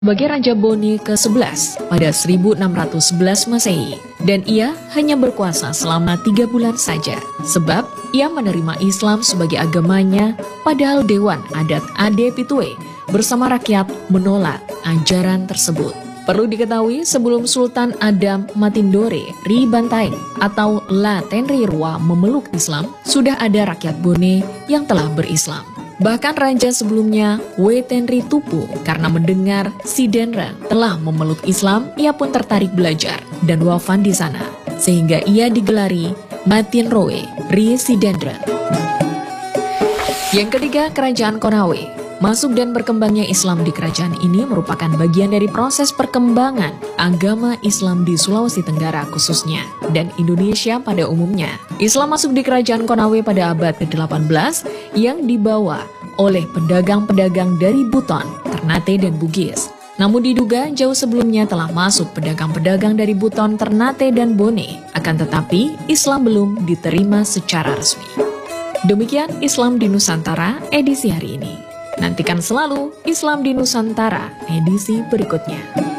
sebagai Raja Bone ke-11 pada 1611 Masehi, dan ia hanya berkuasa selama 3 bulan saja, sebab ia menerima Islam sebagai agamanya, padahal Dewan Adat Ade Pitue bersama rakyat menolak ajaran tersebut. Perlu diketahui, sebelum Sultan Adam Matindore Ri Bantaeng atau La Tenrirwa memeluk Islam, sudah ada rakyat Bone yang telah berislam. Bahkan raja sebelumnya, Wetenri Tupu, karena mendengar si Denrang telah memeluk Islam, ia pun tertarik belajar dan wafat di sana, sehingga ia digelari Matinroe Ri Sidendran. Yang ketiga, Kerajaan Konawe. Masuk dan berkembangnya Islam di kerajaan ini merupakan bagian dari proses perkembangan agama Islam di Sulawesi Tenggara khususnya, dan Indonesia pada umumnya. Islam masuk di kerajaan Konawe pada abad ke-18 yang dibawa oleh pedagang-pedagang dari Buton, Ternate, dan Bugis. Namun diduga jauh sebelumnya telah masuk pedagang-pedagang dari Buton, Ternate, dan Bone. Akan tetapi Islam belum diterima secara resmi. Demikian Islam di Nusantara edisi hari ini. Nantikan selalu Islam di Nusantara edisi berikutnya.